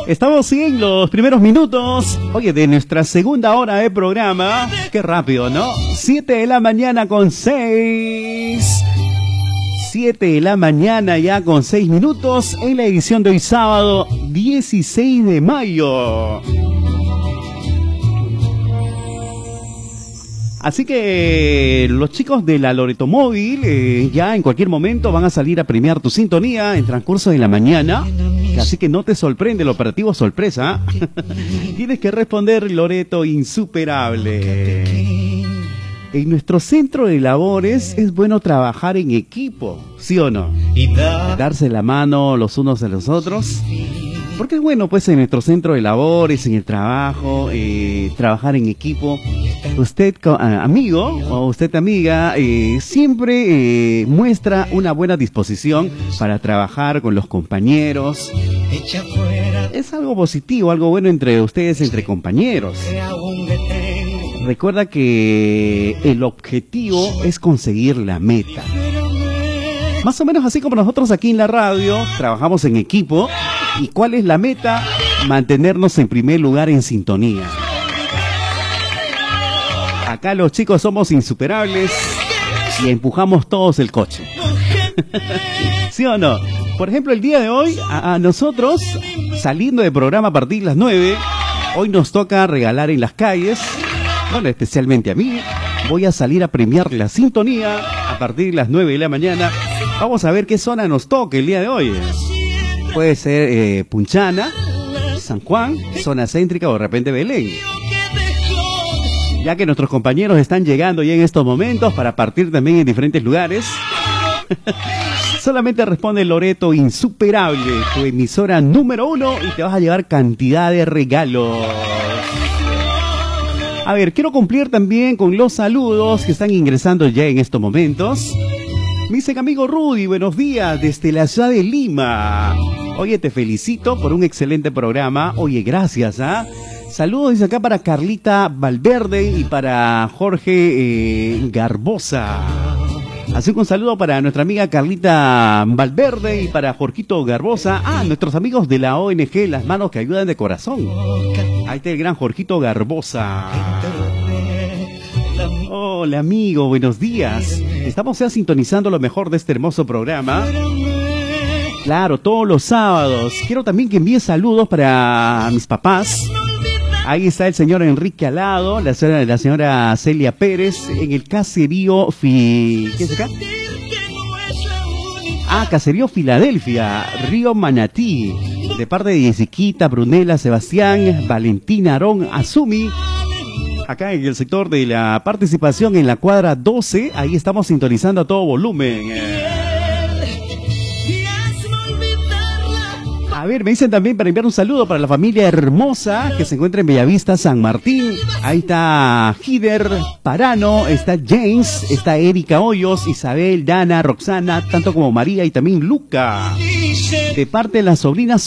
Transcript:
Estamos en los primeros minutos, oye, de nuestra segunda hora de programa. Qué rápido, ¿no? 7 de la mañana con 6. 7 de la mañana ya con 6 minutos en la edición de hoy sábado 16 de mayo. Así que los chicos de la Loreto Móvil ya en cualquier momento van a salir a premiar tu sintonía en transcurso de la mañana. Así que no te sorprende el operativo sorpresa. Tienes que responder Loreto Insuperable. En nuestro centro de labores es bueno trabajar en equipo, ¿sí o no? Darse la mano los unos a los otros. Porque es bueno, pues, en nuestro centro de labores, en el trabajo, trabajar en equipo. Usted, amigo, o usted, amiga, siempre muestra una buena disposición para trabajar con los compañeros. Es algo positivo, algo bueno entre ustedes, entre compañeros. Recuerda que el objetivo es conseguir la meta. Más o menos así como nosotros aquí en la radio trabajamos en equipo. ¿Y cuál es la meta? Mantenernos en primer lugar en sintonía. Acá los chicos somos insuperables y empujamos todos el coche. ¿Sí o no? Por ejemplo, el día de hoy, a nosotros, saliendo de programa a partir de las 9, hoy nos toca regalar en las calles. Bueno, especialmente a mí, voy a salir a premiar la sintonía a partir de las 9 de la mañana. Vamos a ver qué zona nos toca el día de hoy. Puede ser Punchana, San Juan, zona céntrica o de repente Belén. Ya que nuestros compañeros están llegando ya en estos momentos para partir también en diferentes lugares. Solamente responde Loreto Insuperable, tu emisora número 1, y te vas a llevar cantidad de regalos. A ver, quiero cumplir también con los saludos que están ingresando ya en estos momentos. Me dice amigo Rudy, buenos días, desde la ciudad de Lima. Oye, te felicito por un excelente programa. Oye, gracias, ¿ah? Saludos dice acá para Carlita Valverde y para Jorge Garbosa. Así que un saludo para nuestra amiga Carlita Valverde y para Jorgito Garbosa. Nuestros amigos de la ONG Las Manos que Ayudan de Corazón. Ahí está el gran Jorgito Garbosa. Hola amigo, buenos días. Estamos ya sintonizando lo mejor de este hermoso programa. Claro, todos los sábados. Quiero también que envíe saludos para mis papás. Ahí está el señor Enrique Alado, la señora Celia Pérez, en el caserío ¿qué es acá? Caserío Filadelfia, Río Manatí, de parte de Yesiquita, Brunela, Sebastián, Valentina, Aarón, Azumi. Acá en el sector de la participación en la cuadra 12, ahí estamos sintonizando a todo volumen. A ver, me dicen también para enviar un saludo para la familia hermosa que se encuentra en Bellavista, San Martín. Ahí está Hider Parano, está James, está Erika Hoyos, Isabel, Dana, Roxana, tanto como María y también Luca. De parte de las sobrinas